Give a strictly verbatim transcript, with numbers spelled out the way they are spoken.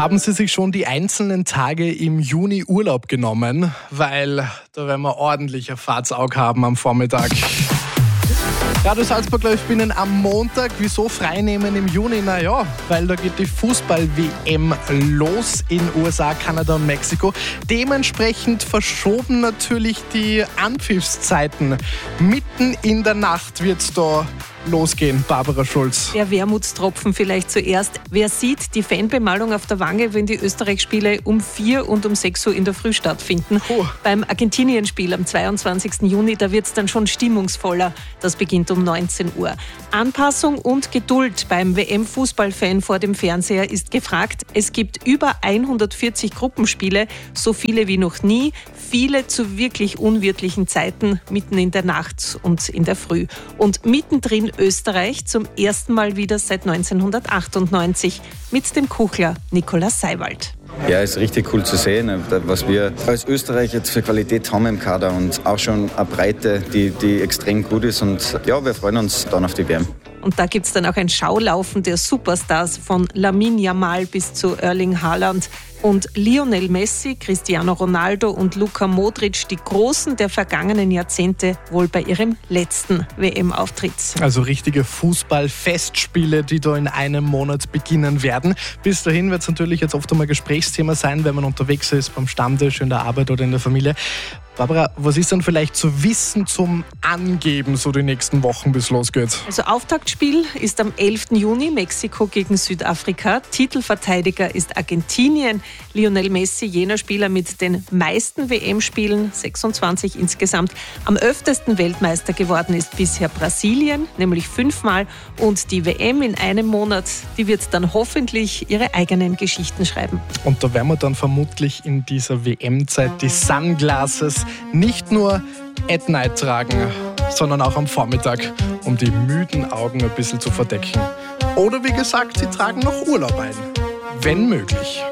Haben Sie sich schon die einzelnen Tage im Juni Urlaub genommen? Weil da werden wir ordentlich ein Fahrtsaug haben am Vormittag. Radio Salzburg läuft Binnen am Montag. Wieso freinehmen im Juni? Naja, weil da geht die Fußball-W M los in U S A, Kanada und Mexiko. Dementsprechend verschoben natürlich die Anpfiffszeiten. Mitten in der Nacht wird es da losgehen, Barbara Schulz. Der Wermutstropfen vielleicht zuerst. Wer sieht die Fanbemalung auf der Wange, wenn die Österreich-Spiele um vier und um sechs Uhr in der Früh stattfinden? Puh. Beim Argentinien-Spiel am zweiundzwanzigsten Juni, da wird es dann schon stimmungsvoller. Das beginnt um neunzehn Uhr. Anpassung und Geduld beim W M-Fußballfan vor dem Fernseher ist gefragt. Es gibt über hundertvierzig Gruppenspiele, so viele wie noch nie. Viele zu wirklich unwirtlichen Zeiten, mitten in der Nacht und in der Früh. Und mittendrin Österreich zum ersten Mal wieder seit neunzehnhundertachtundneunzig mit dem Kuchler Nikolaus Seiwald. Ja, ist richtig cool zu sehen, was wir als Österreich jetzt für Qualität haben im Kader und auch schon eine Breite, die, die extrem gut ist. Und ja, wir freuen uns dann auf die W M. Und da gibt es dann auch ein Schaulaufen der Superstars von Lamine Yamal bis zu Erling Haaland. Und Lionel Messi, Cristiano Ronaldo und Luka Modric, die Großen der vergangenen Jahrzehnte, wohl bei ihrem letzten W M-Auftritt. Also richtige Fußball-Festspiele, die da in einem Monat beginnen werden. Bis dahin wird es natürlich jetzt oft einmal Gesprächsthema sein, wenn man unterwegs ist, beim Stammtisch, in der Arbeit oder in der Familie. Barbara, was ist dann vielleicht zu wissen zum Angeben so die nächsten Wochen, bis losgeht? Also Auftaktspiel ist am elften Juni, Mexiko gegen Südafrika. Titelverteidiger ist Argentinien. Lionel Messi, jener Spieler mit den meisten W M-Spielen, sechsundzwanzig insgesamt. Am öftesten Weltmeister geworden ist bisher Brasilien, nämlich fünfmal. Und die W M in einem Monat, die wird dann hoffentlich ihre eigenen Geschichten schreiben. Und da werden wir dann vermutlich in dieser W M-Zeit die Sunglasses nicht nur at night tragen, sondern auch am Vormittag, um die müden Augen ein bisschen zu verdecken. Oder wie gesagt, sie tragen noch Urlaub ein, wenn möglich.